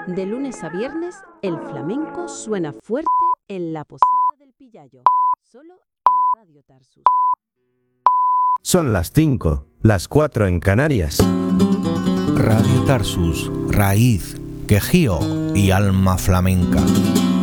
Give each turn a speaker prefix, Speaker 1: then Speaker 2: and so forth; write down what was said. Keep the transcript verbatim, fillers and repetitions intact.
Speaker 1: De lunes a viernes, el flamenco suena fuerte en la Posada del Pillayo, solo en Radio Tarsus.
Speaker 2: Son las cinco, las cuatro en Canarias.
Speaker 3: Radio Tarsus, raíz, quejío y alma flamenca.